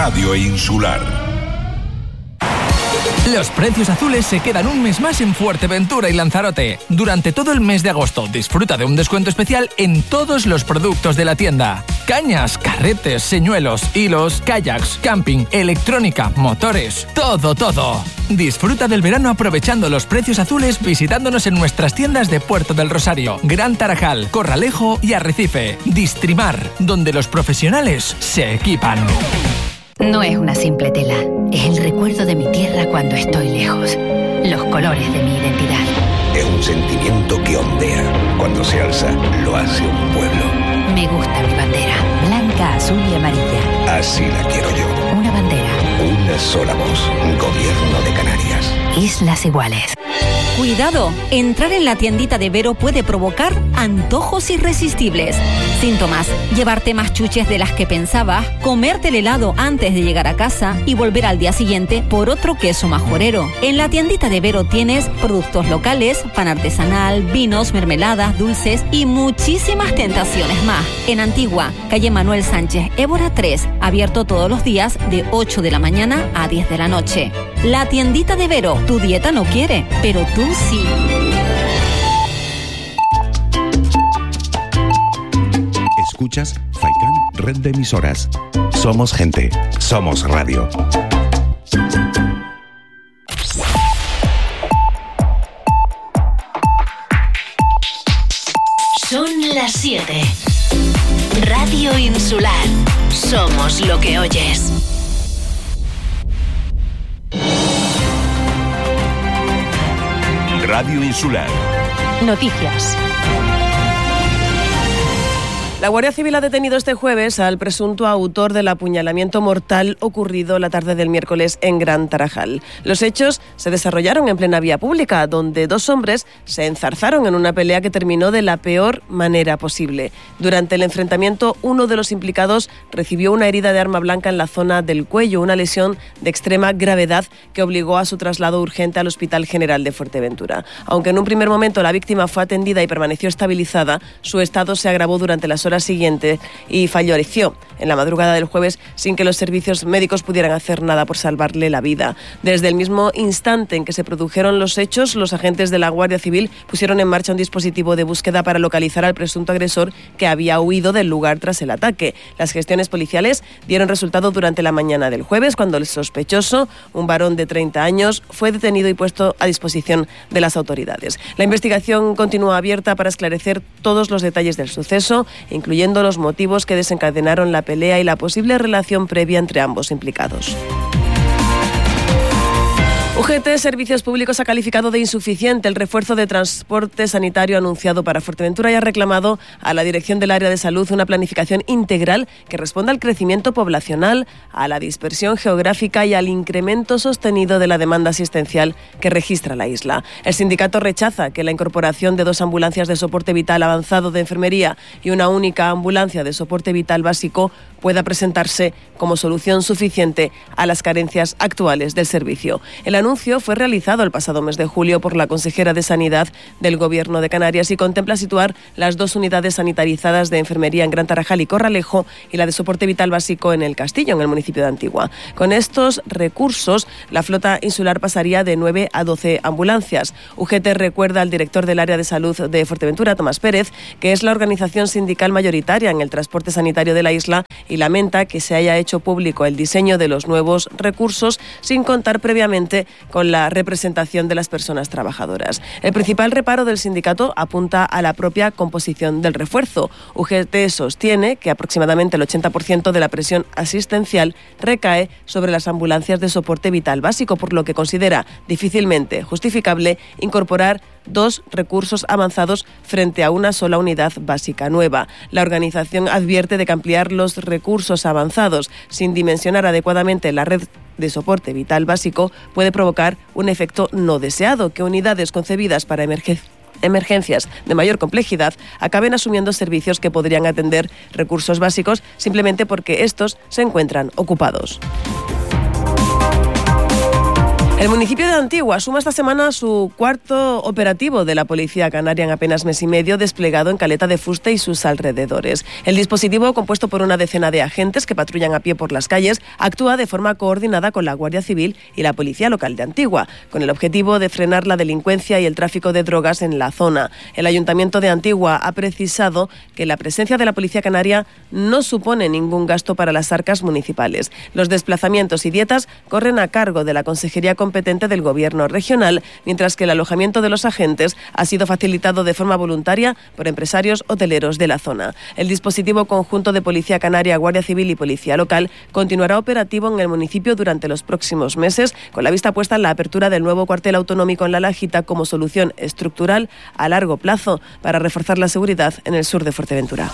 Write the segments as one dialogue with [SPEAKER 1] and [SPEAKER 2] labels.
[SPEAKER 1] Radio Insular.
[SPEAKER 2] Los precios azules se quedan un mes más en Fuerteventura y Lanzarote. Durante todo el mes de agosto disfruta de un descuento especial en todos los productos de la tienda. Cañas, carretes, señuelos, hilos, kayaks, camping, electrónica, motores, todo. Disfruta del verano aprovechando los precios azules visitándonos en nuestras tiendas de Puerto del Rosario, Gran Tarajal, Corralejo y Arrecife. Distrimar, donde los profesionales se equipan.
[SPEAKER 3] No es una simple tela, es el recuerdo de mi tierra cuando estoy lejos, los colores de mi identidad.
[SPEAKER 4] Es un sentimiento que ondea, cuando se alza lo hace un pueblo.
[SPEAKER 3] Me gusta mi bandera, blanca, azul y amarilla.
[SPEAKER 4] Así la quiero yo.
[SPEAKER 3] Una bandera.
[SPEAKER 4] Una sola voz, Gobierno de Canarias.
[SPEAKER 3] Islas Iguales.
[SPEAKER 5] Cuidado, entrar en la tiendita de Vero puede provocar antojos irresistibles. Síntomas: llevarte más chuches de las que pensabas, comerte el helado antes de llegar a casa y volver al día siguiente por otro queso majorero. En la tiendita de Vero tienes productos locales, pan artesanal, vinos, mermeladas, dulces y muchísimas tentaciones más. En Antigua, calle Manuel Sánchez, Évora 3, abierto todos los días de 8 de la mañana a 10 de la noche. La tiendita de Vero, tu dieta no quiere, pero tú sí.
[SPEAKER 6] Escuchas Faikán, red de emisoras. Somos gente, somos radio.
[SPEAKER 7] Son las 7. Radio Insular. Somos lo que oyes.
[SPEAKER 1] Radio Insular.
[SPEAKER 8] Noticias.
[SPEAKER 9] La Guardia Civil ha detenido este jueves al presunto autor del apuñalamiento mortal ocurrido la tarde del miércoles en Gran Tarajal. Los hechos se desarrollaron en plena vía pública, donde dos hombres se enzarzaron en una pelea que terminó de la peor manera posible. Durante el enfrentamiento, uno de los implicados recibió una herida de arma blanca en la zona del cuello, una lesión de extrema gravedad que obligó a su traslado urgente al Hospital General de Fuerteventura. Aunque en un primer momento la víctima fue atendida y permaneció estabilizada, su estado se agravó durante las horas siguientes y falleció en la madrugada del jueves sin que los servicios médicos pudieran hacer nada por salvarle la vida. Desde el mismo instante en que se produjeron los hechos, los agentes de la Guardia Civil pusieron en marcha un dispositivo de búsqueda para localizar al presunto agresor que había huido del lugar tras el ataque. Las gestiones policiales dieron resultado durante la mañana del jueves, cuando el sospechoso, un varón de 30 años, fue detenido y puesto a disposición de las autoridades. La investigación continúa abierta para esclarecer todos los detalles del suceso, incluyendo los motivos que desencadenaron la pelea y la posible relación previa entre ambos implicados. UGT Servicios Públicos ha calificado de insuficiente el refuerzo de transporte sanitario anunciado para Fuerteventura y ha reclamado a la Dirección del Área de Salud una planificación integral que responda al crecimiento poblacional, a la dispersión geográfica y al incremento sostenido de la demanda asistencial que registra la isla. El sindicato rechaza que la incorporación de 2 ambulancias de soporte vital avanzado de enfermería y una única ambulancia de soporte vital básico pueda presentarse como solución suficiente a las carencias actuales del servicio. El anuncio fue realizado el pasado mes de julio por la consejera de Sanidad del Gobierno de Canarias y contempla situar las 2 unidades sanitarizadas de enfermería en Gran Tarajal y Corralejo y la de soporte vital básico en El Castillo, en el municipio de Antigua. Con estos recursos, la flota insular pasaría de 9 a 12 ambulancias. UGT recuerda al director del área de salud de Fuerteventura, Tomás Pérez, que es la organización sindical mayoritaria en el transporte sanitario de la isla, y lamenta que se haya hecho público el diseño de los nuevos recursos sin contar previamente con la representación de las personas trabajadoras. El principal reparo del sindicato apunta a la propia composición del refuerzo. UGT sostiene que aproximadamente el 80% de la presión asistencial recae sobre las ambulancias de soporte vital básico, por lo que considera difícilmente justificable incorporar 2 recursos avanzados frente a una sola unidad básica nueva. La organización advierte de que ampliar los recursos avanzados sin dimensionar adecuadamente la red de soporte vital básico puede provocar un efecto no deseado, que unidades concebidas para emergencias de mayor complejidad acaben asumiendo servicios que podrían atender recursos básicos simplemente porque estos se encuentran ocupados. El municipio de Antigua suma esta semana su cuarto operativo de la Policía Canaria en apenas mes y medio, desplegado en Caleta de Fuste y sus alrededores. El dispositivo, compuesto por una decena de agentes que patrullan a pie por las calles, actúa de forma coordinada con la Guardia Civil y la Policía Local de Antigua, con el objetivo de frenar la delincuencia y el tráfico de drogas en la zona. El Ayuntamiento de Antigua ha precisado que la presencia de la Policía Canaria no supone ningún gasto para las arcas municipales. Los desplazamientos y dietas corren a cargo de la Consejería competente del Gobierno regional, mientras que el alojamiento de los agentes ha sido facilitado de forma voluntaria por empresarios hoteleros de la zona. El dispositivo conjunto de Policía Canaria, Guardia Civil y Policía Local continuará operativo en el municipio durante los próximos meses, con la vista puesta en la apertura del nuevo cuartel autonómico en La Lajita como solución estructural a largo plazo para reforzar la seguridad en el sur de Fuerteventura.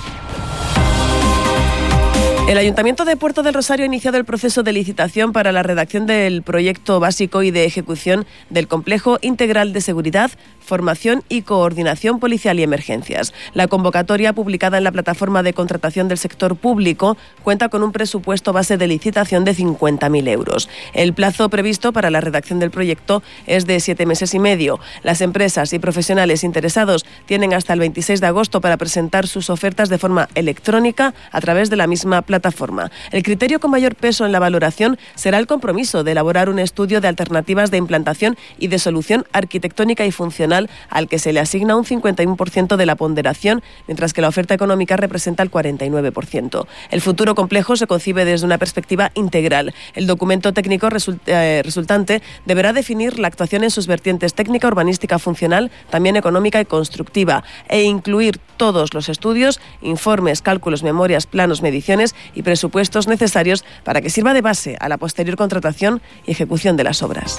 [SPEAKER 9] El Ayuntamiento de Puerto del Rosario ha iniciado el proceso de licitación para la redacción del proyecto básico y de ejecución del Complejo Integral de Seguridad, Formación y Coordinación Policial y Emergencias. La convocatoria, publicada en la plataforma de contratación del sector público, cuenta con un presupuesto base de licitación de 50.000 euros. El plazo previsto para la redacción del proyecto es de 7 meses y medio. Las empresas y profesionales interesados tienen hasta el 26 de agosto para presentar sus ofertas de forma electrónica a través de la misma plataforma. El criterio con mayor peso en la valoración será el compromiso de elaborar un estudio de alternativas de implantación y de solución arquitectónica y funcional, al que se le asigna un 51% de la ponderación, mientras que la oferta económica representa el 49%. El futuro complejo se concibe desde una perspectiva integral. El documento técnico resultante deberá definir la actuación en sus vertientes técnica, urbanística, funcional, también económica y constructiva, e incluir todos los estudios, informes, cálculos, memorias, planos, mediciones y presupuestos necesarios para que sirva de base a la posterior contratación y ejecución de las obras.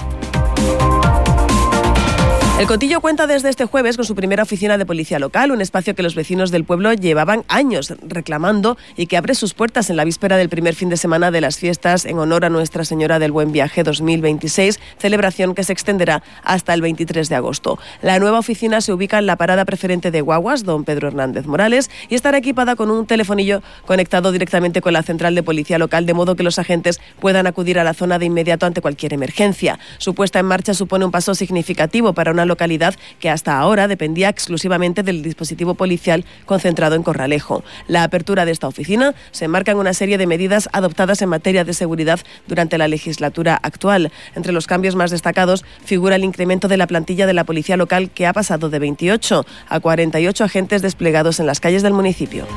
[SPEAKER 9] El Cotillo cuenta desde este jueves con su primera oficina de policía local, un espacio que los vecinos del pueblo llevaban años reclamando y que abre sus puertas en la víspera del primer fin de semana de las fiestas en honor a Nuestra Señora del Buen Viaje 2026, celebración que se extenderá hasta el 23 de agosto. La nueva oficina se ubica en la parada preferente de guaguas, Don Pedro Hernández Morales, y estará equipada con un telefonillo conectado directamente con la central de policía local, de modo que los agentes puedan acudir a la zona de inmediato ante cualquier emergencia. Su puesta en marcha supone un paso significativo para una localidad que hasta ahora dependía exclusivamente del dispositivo policial concentrado en Corralejo. La apertura de esta oficina se enmarca en una serie de medidas adoptadas en materia de seguridad durante la legislatura actual. Entre los cambios más destacados figura el incremento de la plantilla de la policía local, que ha pasado de 28 a 48 agentes desplegados en las calles del municipio.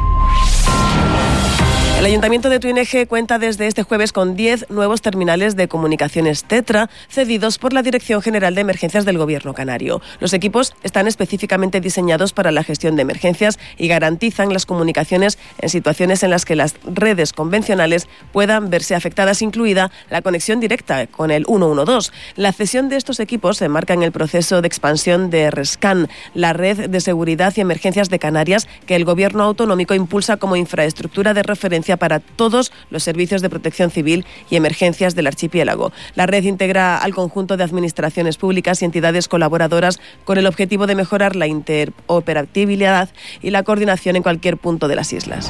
[SPEAKER 9] El Ayuntamiento de Tuineje cuenta desde este jueves con 10 nuevos terminales de comunicaciones Tetra cedidos por la Dirección General de Emergencias del Gobierno canario. Los equipos están específicamente diseñados para la gestión de emergencias y garantizan las comunicaciones en situaciones en las que las redes convencionales puedan verse afectadas, incluida la conexión directa con el 112. La cesión de estos equipos se enmarca en el proceso de expansión de RESCAN, la red de seguridad y emergencias de Canarias, que el Gobierno autonómico impulsa como infraestructura de referencia para todos los servicios de protección civil y emergencias del archipiélago. La red integra al conjunto de administraciones públicas y entidades colaboradoras con el objetivo de mejorar la interoperabilidad y la coordinación en cualquier punto de las islas.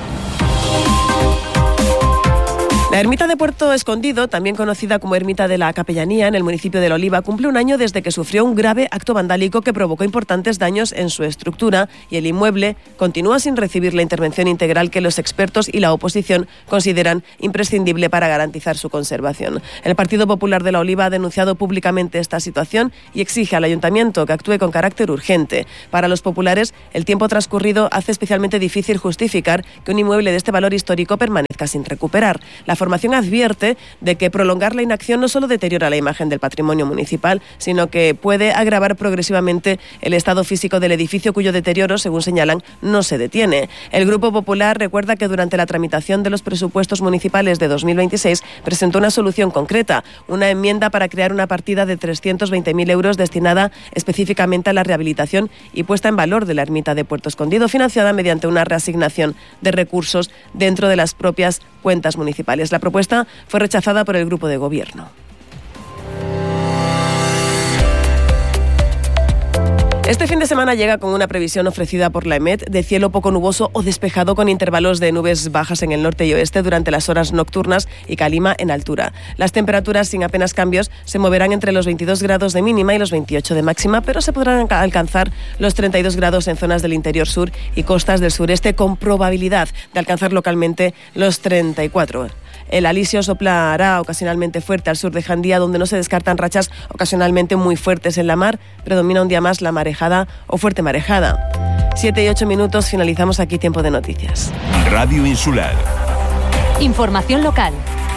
[SPEAKER 9] La ermita de Puerto Escondido, también conocida como Ermita de la Capellanía en el municipio de La Oliva, cumple un año desde que sufrió un grave acto vandálico que provocó importantes daños en su estructura, y el inmueble continúa sin recibir la intervención integral que los expertos y la oposición consideran imprescindible para garantizar su conservación. El Partido Popular de La Oliva ha denunciado públicamente esta situación y exige al Ayuntamiento que actúe con carácter urgente. Para los populares, el tiempo transcurrido hace especialmente difícil justificar que un inmueble de este valor histórico permanezca sin recuperar. La formación advierte de que prolongar la inacción no solo deteriora la imagen del patrimonio municipal, sino que puede agravar progresivamente el estado físico del edificio, cuyo deterioro, según señalan, no se detiene. El Grupo Popular recuerda que durante la tramitación de los presupuestos municipales de 2026 presentó una solución concreta, una enmienda para crear una partida de 320.000 euros destinada específicamente a la rehabilitación y puesta en valor de la ermita de Puerto Escondido, financiada mediante una reasignación de recursos dentro de las propias cuentas municipales. La propuesta fue rechazada por el grupo de gobierno. Este fin de semana llega con una previsión ofrecida por la EMET de cielo poco nuboso o despejado con intervalos de nubes bajas en el norte y oeste durante las horas nocturnas y calima en altura. Las temperaturas sin apenas cambios se moverán entre los 22 grados de mínima y los 28 de máxima, pero se podrán alcanzar los 32 grados en zonas del interior sur y costas del sureste, con probabilidad de alcanzar localmente los 34. El alisio soplará ocasionalmente fuerte al sur de Jandía, donde no se descartan rachas ocasionalmente muy fuertes en la mar. Predomina un día más la marejada o fuerte marejada. 7 y 8 minutos, finalizamos aquí Tiempo de Noticias.
[SPEAKER 4] Radio Insular.
[SPEAKER 8] Información local.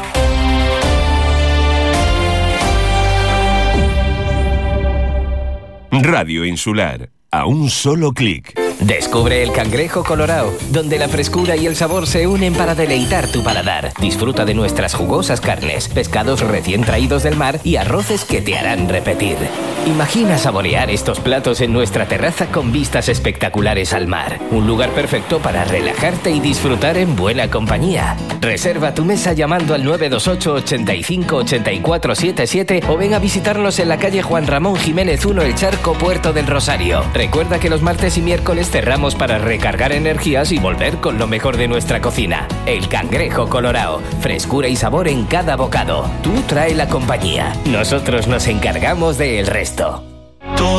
[SPEAKER 4] Radio Insular. A un solo clic.
[SPEAKER 1] Descubre el Cangrejo Colorao, donde la frescura y el sabor se unen para deleitar tu paladar. Disfruta de nuestras jugosas carnes, pescados recién traídos del mar y arroces que te harán repetir. Imagina saborear estos platos en nuestra terraza con vistas espectaculares al mar. Un lugar perfecto para relajarte y disfrutar en buena compañía. Reserva tu mesa llamando al 928 85 84 77 o ven a visitarnos en la calle Juan Ramón Jiménez 1, El Charco, Puerto del Rosario. Recuerda que los martes y miércoles cerramos para recargar energías y volver con lo mejor de nuestra cocina. El Cangrejo Colorao. Frescura y sabor en cada bocado. Tú trae la compañía. Nosotros nos encargamos del resto.